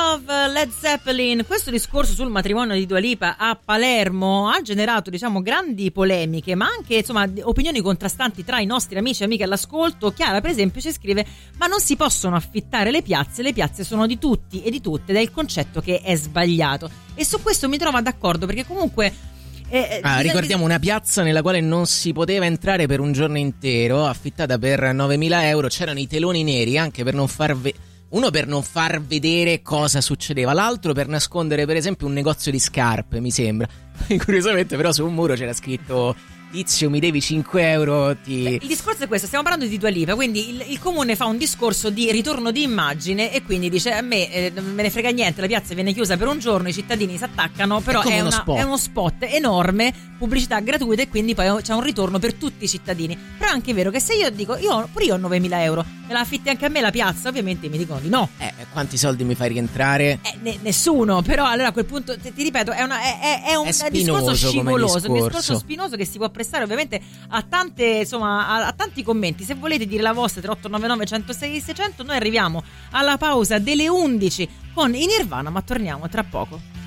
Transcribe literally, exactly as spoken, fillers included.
Love, Led Zeppelin. Questo discorso sul matrimonio di Dua Lipa a Palermo ha generato, diciamo, grandi polemiche, ma anche, insomma, opinioni contrastanti tra i nostri amici e amiche all'ascolto. Chiara, per esempio, ci scrive: ma non si possono affittare le piazze, le piazze sono di tutti e di tutte, ed è il concetto che è sbagliato. E su questo mi trovo d'accordo, perché comunque Eh, ah, ricordiamo una piazza nella quale non si poteva entrare per un giorno intero, affittata per novemila euro. C'erano i teloni neri anche per non far ve- uno per non far vedere cosa succedeva, l'altro per nascondere per esempio un negozio di scarpe, mi sembra. Curiosamente però su un muro c'era scritto: tizio, mi devi cinque euro, ti... Il discorso è questo, stiamo parlando di Dua Lipa, quindi il, il comune fa un discorso di ritorno di immagine e quindi dice: a me eh, non me ne frega niente, la piazza viene chiusa per un giorno, i cittadini si attaccano, però è, è, una, uno è uno spot enorme, pubblicità gratuita, e quindi poi c'è un ritorno per tutti i cittadini. Però è anche vero che se io dico, io pure io ho novemila euro, me la affitti anche a me la piazza, ovviamente mi dicono di no. Eh, quanti soldi mi fai rientrare? Eh, ne, nessuno, però allora a quel punto ti, ti ripeto, è, una, è, è, è un è discorso scivoloso, discorso. un discorso spinoso che si può prestare ovviamente a tante, insomma, a, a tanti commenti. Se volete dire la vostra, tre otto nove nove uno zero sei seicento. Noi arriviamo alla pausa delle undici con i Nirvana, ma torniamo tra poco.